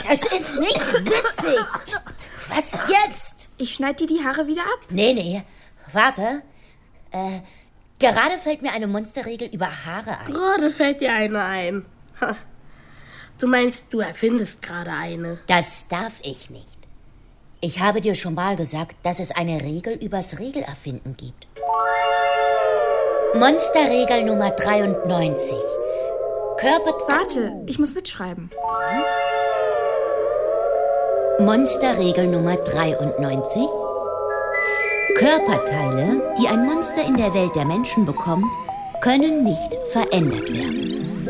Das ist nicht witzig. Was jetzt? Ich schneide dir die Haare wieder ab. Nee. Warte. Gerade fällt mir eine Monsterregel über Haare ein. Gerade fällt dir eine ein. Ha. Du meinst, du erfindest gerade eine? Das darf ich nicht. Ich habe dir schon mal gesagt, dass es eine Regel übers Regelerfinden gibt. Monsterregel Nummer 93. Warte, ich muss mitschreiben. Monsterregel Nummer 93. Körperteile, die ein Monster in der Welt der Menschen bekommt, können nicht verändert werden.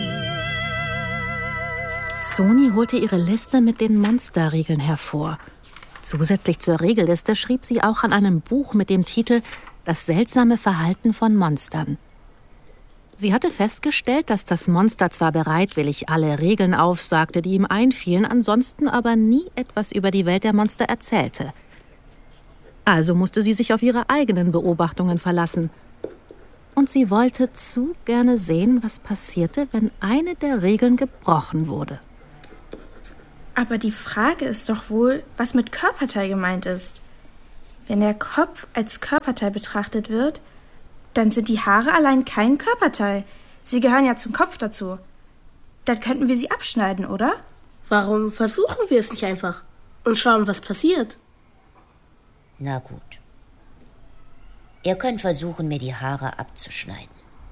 Soni holte ihre Liste mit den Monsterregeln hervor. Zusätzlich zur Regelliste schrieb sie auch an einem Buch mit dem Titel »Das seltsame Verhalten von Monstern«. Sie hatte festgestellt, dass das Monster zwar bereitwillig alle Regeln aufsagte, die ihm einfielen, ansonsten aber nie etwas über die Welt der Monster erzählte. Also musste sie sich auf ihre eigenen Beobachtungen verlassen. Und sie wollte zu gerne sehen, was passierte, wenn eine der Regeln gebrochen wurde. Aber die Frage ist doch wohl, was mit Körperteil gemeint ist. Wenn der Kopf als Körperteil betrachtet wird, dann sind die Haare allein kein Körperteil. Sie gehören ja zum Kopf dazu. Dann könnten wir sie abschneiden, oder? Warum versuchen wir es nicht einfach und schauen, was passiert? Na gut. Ihr könnt versuchen, mir die Haare abzuschneiden.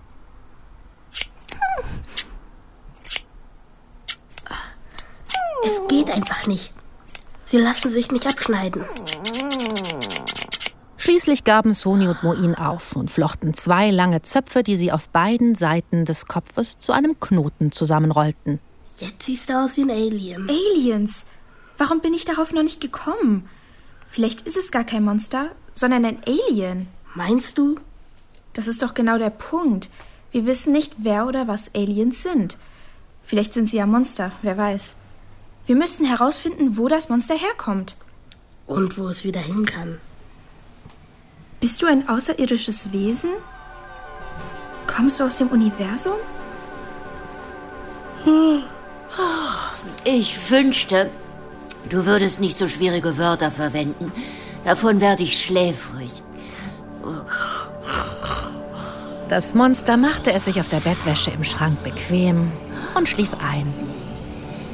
Es geht einfach nicht. Sie lassen sich nicht abschneiden. Schließlich gaben Soni und Moin auf und flochten 2 lange Zöpfe, die sie auf beiden Seiten des Kopfes zu einem Knoten zusammenrollten. Jetzt siehst du aus wie ein Alien. Aliens? Warum bin ich darauf noch nicht gekommen? Vielleicht ist es gar kein Monster, sondern ein Alien. Meinst du? Das ist doch genau der Punkt. Wir wissen nicht, wer oder was Aliens sind. Vielleicht sind sie ja Monster, wer weiß. Wir müssen herausfinden, wo das Monster herkommt. Und wo es wieder hin kann. Bist du ein außerirdisches Wesen? Kommst du aus dem Universum? Ich wünschte, du würdest nicht so schwierige Wörter verwenden. Davon werde ich schläfrig. Das Monster machte es sich auf der Bettwäsche im Schrank bequem und schlief ein.